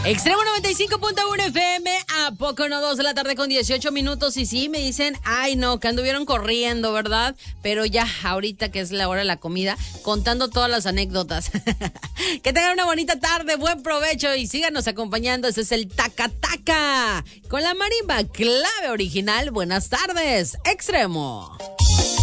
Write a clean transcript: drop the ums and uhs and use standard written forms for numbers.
Extremo 95.1 FM, ¿a poco no? 2 de la tarde con 18 minutos. Y sí, me dicen, ay no, que anduvieron corriendo, ¿verdad? Pero ya, ahorita que es la hora de la comida, contando todas las anécdotas. Que tengan una bonita tarde, buen provecho y síganos acompañando. Ese es el Taca Taca con la marimba clave original. Buenas tardes, Extremo.